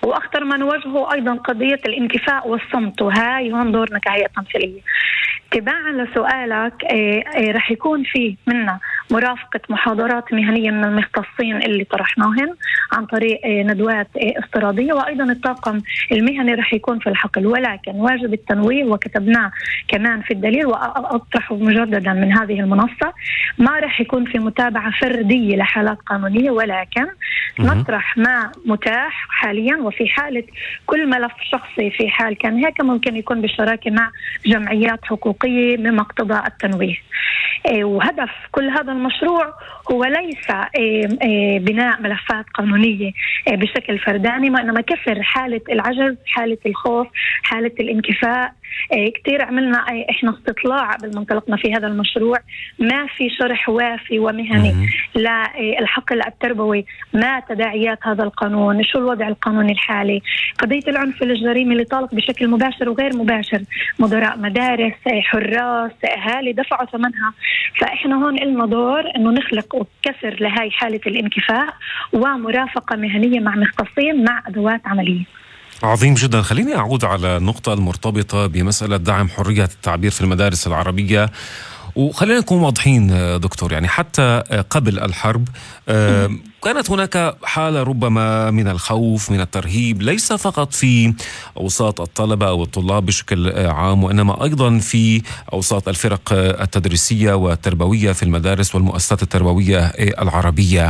وأخطر ما نواجهه أيضا قضية الانكفاء والصمت، وهاي هون دورنا كهيئة تمثيلية. تباعا لسؤالك، رح يكون في منا مرافقة محاضرات مهنية من المختصين اللي طرحناهن عن طريق ندوات افتراضية، وأيضا الطاقم المهني رح يكون في الحقل، ولكن واجب التنويه وكتبناه كمان في الدليل وأطرحه مجددا من هذه المنصة. ما رح يكون في متابعة فردية لحالات قانونية، ولكن نطرح ما متاح حاليا، وفي حالة كل ملف شخصي في حال كان هيك ممكن يكون بالشراكة مع جمعيات حقوقية من مقتضى التنويه. وهدف كل هذا المشروع هو ليس بناء ملفات قانونية بشكل فرداني، وإنما كسر حالة العجز، حالة الخوف، حالة الانكفاء. كتير عملنا إحنا استطلاع بالمنطلقنا في هذا المشروع، ما في شرح وافي ومهني للحقل التربوي، ما تداعيات هذا القانون، شو الوضع القانوني الحالي، قضية العنف الجريمي اللي طالق بشكل مباشر وغير مباشر مدراء مدارس، حراس، أهالي دفعوا ثمنها. فإحنا هون لنا دور إنه نخلق وكسر لهاي حالة الانكفاء ومرافقة مهنية مع مختصين مع أدوات عملية. عظيم جدا. خليني أعود على النقطة المرتبطة بمسألة دعم حرية التعبير في المدارس العربية، وخلينا نكون واضحين دكتور، يعني حتى قبل الحرب كانت هناك حالة ربما من الخوف، من الترهيب، ليس فقط في أوساط الطلبة أو الطلاب بشكل عام، وإنما أيضا في أوساط الفرق التدريسية والتربوية في المدارس والمؤسسات التربوية العربية.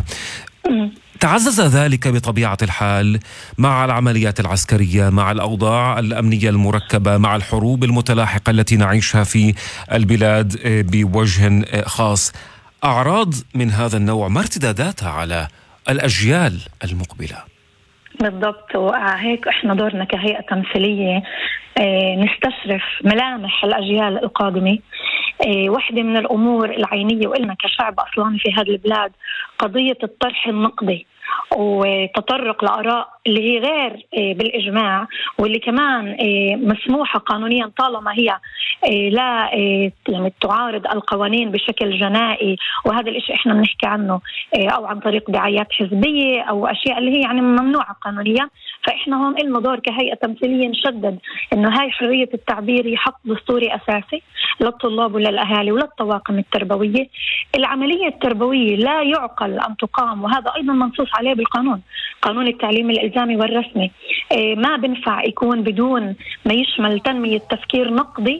تعزز ذلك بطبيعة الحال مع العمليات العسكرية، مع الأوضاع الأمنية المركبة، مع الحروب المتلاحقة التي نعيشها في البلاد بوجه خاص. أعراض من هذا النوع ما ارتداداتها على الأجيال المقبلة؟ بالضبط، وهيك احنا دورنا كهيئة تمثيلية نستشرف ملامح الأجيال القادمة. واحدة من الأمور العينية وإلنا كشعب أصلاني في هذه البلاد قضية الطرح النقدي وتطرق لآراء اللي هي غير بالإجماع، واللي كمان مسموحة قانونيا طالما هي لا يعني تعارض القوانين بشكل جنائي. وهذا الإشي إحنا بنحكي عنه أو عن طريق دعايات حزبية أو أشياء اللي هي يعني ممنوعة قانونيا. فإحنا هون إلنا دور كهيئة تمثيلية نشدد إنه هاي حرية التعبير حق دستوري أساسي للطلاب وللأهالي وللطواقم التربوية. العملية التربوية لا يعقل أن تقام، وهذا أيضا منصوص عليه بالقانون، قانون التعليم الإلزامي والرسمي. ما بنفع يكون بدون ما يشمل تنمية تفكير نقدي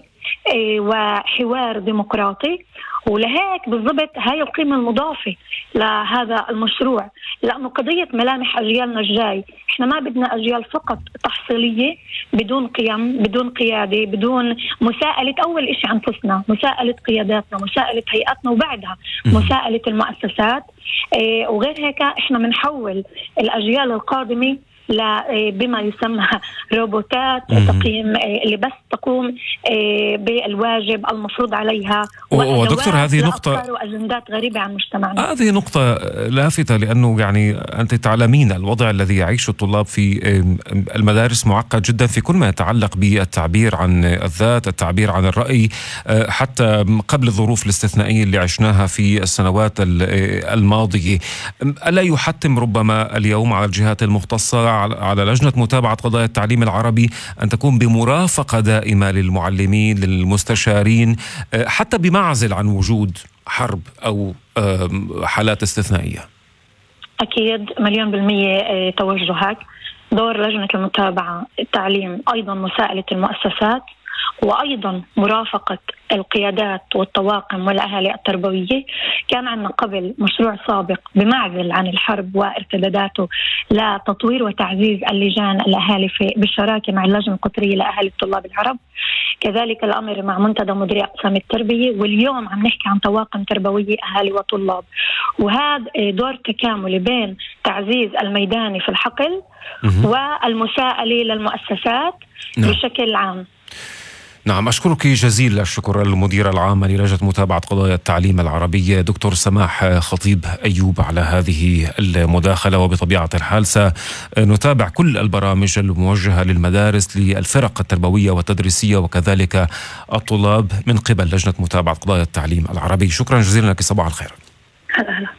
وحوار ديمقراطي. ولهيك بالضبط هاي القيمة المضافة لهذا المشروع، لأنه قضية ملامح أجيالنا الجاي، إحنا ما بدنا أجيال فقط تحصيلية بدون قيم، بدون قيادة، بدون مساءلة أول إشي أنفسنا، مساءلة قياداتنا، مساءلة هيئاتنا، وبعدها مساءلة المؤسسات. وغير هيك إحنا بنحول الأجيال القادمة بما يسمى روبوتات تقييم اللي بس تقوم بالواجب المفروض عليها. ودكتور هذه نقطة وأجندات غريبة عن مجتمعنا. هذه نقطة لافتة، لأنه يعني أنت تعلمين الوضع الذي يعيشه الطلاب في المدارس معقد جدا في كل ما يتعلق بالتعبير عن الذات، التعبير عن الرأي، حتى قبل الظروف الاستثنائية اللي عشناها في السنوات الماضية. ألا يحتم ربما اليوم على الجهات المختصة، على لجنة متابعة قضايا التعليم العربي، أن تكون بمرافقة دائمة للمعلمين، للمستشارين، حتى بمعزل عن وجود حرب أو حالات استثنائية؟ أكيد 100% توجهك. دور لجنة المتابعة التعليم أيضا مساءلة المؤسسات، وأيضا مرافقة القيادات والطواقم والأهالي التربوية. كان عندنا قبل مشروع سابق بمعزل عن الحرب وارتداداته لتطوير وتعزيز اللجان الأهالي بالشراكة مع اللجنة القطرية لأهالي الطلاب العرب. كذلك الأمر مع منتدى مديري أقسام التربية، واليوم عم نحكي عن طواقم تربوية أهالي وطلاب. وهذا دور تكاملي بين تعزيز الميداني في الحقل والمساءلة للمؤسسات بشكل عام. نعم، أشكرك جزيل الشكر المديرة العامة للجنة متابعة قضايا التعليم العربية دكتور سماح خطيب أيوب على هذه المداخلة. وبطبيعة الحال سنتابع كل البرامج الموجهة للمدارس، للفرق التربوية والتدريسية وكذلك الطلاب من قبل لجنة متابعة قضايا التعليم العربي. شكرا جزيلا لك، صباح الخير. هلا.